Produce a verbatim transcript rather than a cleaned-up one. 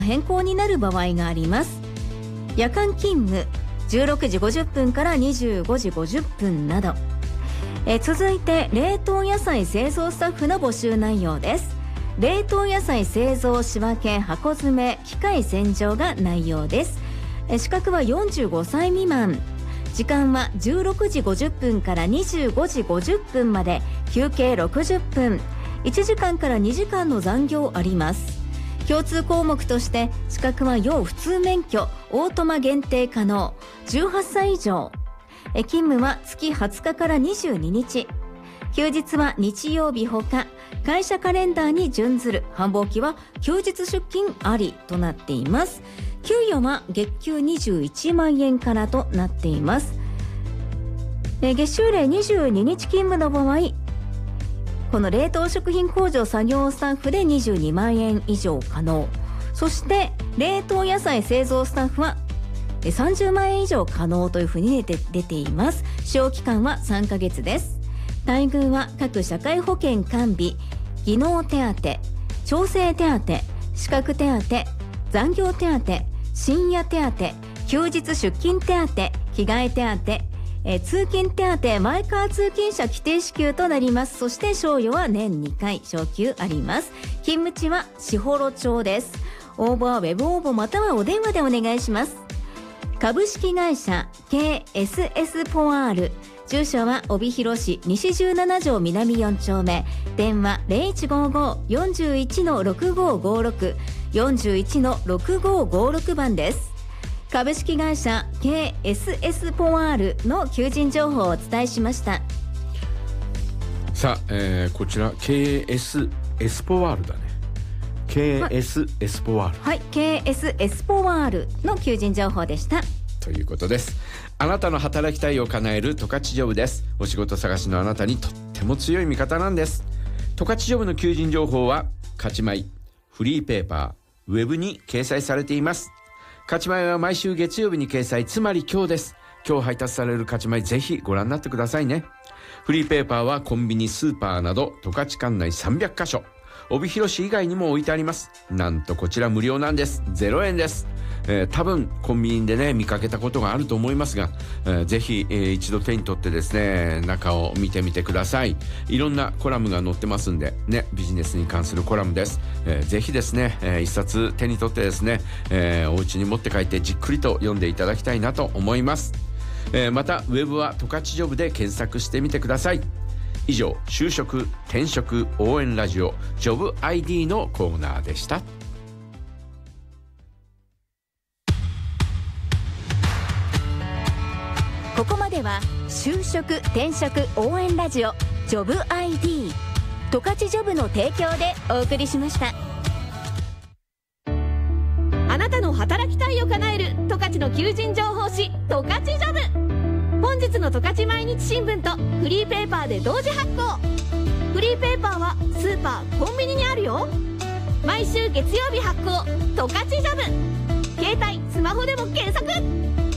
変更になる場合があります。夜間勤務じゅうろくじごじゅっぷんからにじゅうごじごじゅっぷんなど。え続いて冷凍野菜製造スタッフの募集内容です。冷凍野菜製造仕分け箱詰め機械洗浄が内容です。え資格はよんじゅうごさい未満。時間はじゅうろくじごじゅっぷんからにじゅうごじごじゅっぷんまで、休憩ろくじゅっぷん、いちじかんからにじかんの残業あります。共通項目として資格は要普通免許オートマ限定可能、じゅうはっさい以上。え勤務は月はつかからにじゅうににち。休日は日曜日ほか、会社カレンダーに準ずる。繁忙期は休日出勤ありとなっています。給与は月給にじゅういちまんえんからとなっています。え月収例にじゅうににち勤務の場合、この冷凍食品工場作業スタッフでにじゅうにまんえん以上可能。そして冷凍野菜製造スタッフはさんじゅうまんえん以上可能というふうに出て、出ています。使用期間はさんかげつです。待遇は各社会保険完備、技能手当、調整手当、資格手当、残業手当、深夜手当、休日出勤手当、着替え手当、え通勤手当、マイカー通勤者規定支給となります。そして賞与は年にかい昇給あります。勤務地は士幌町です。応募はウェブ応募またはお電話でお願いします。株式会社 ケーエスエス ポワール、住所は帯広市西じゅうなな条南よん丁目、電話 ゼロいちごーごー よんじゅういちのろくごーごーろく よんじゅういちのろくごーごーろく 番です。株式会社 ケーエスエス ポワールの求人情報をお伝えしました。 さあ、えー、こちら ケーエスエス ポワールだね。 ケーエスエス ポワール、 はい、ケーエスエス ポワールの求人情報でしたということです。あなたの働きたいを叶える十勝ジョブです。お仕事探しのあなたにとっても強い味方なんです。十勝ジョブの求人情報は勝ち米、フリーペーパー、ウェブに掲載されています。勝ち米は毎週月曜日に掲載、つまり今日です。今日配達される勝ち米、ぜひご覧になってくださいね。フリーペーパーはコンビニ、スーパーなど十勝管内さんびゃくかしょ、帯広市以外にも置いてあります。なんとこちら無料なんです。ゼロえんです。えー、多分コンビニでね見かけたことがあると思いますが、えー、ぜひ、えー、一度手に取ってですね中を見てみてください。いろんなコラムが載ってますんでね、ビジネスに関するコラムです。えー、ぜひですね、えー、一冊手に取ってですね、えー、お家に持って帰ってじっくりと読んでいただきたいなと思います。えー、またウェブは十勝ジョブで検索してみてください。以上、就職転職応援ラジオジョブ アイディー のコーナーでした。 ここまでは就職転職応援ラジオジョブ アイディー 十勝ジョブの提供でお送りしました。 あなたの働きたいを叶える十勝の求人情報誌十勝ジョブ。本日の十勝毎日新聞とフリーペーパーで同時発行。フリーペーパーはスーパー、コンビニにあるよ。毎週月曜日発行、十勝ジョブ。携帯、スマホでも検索。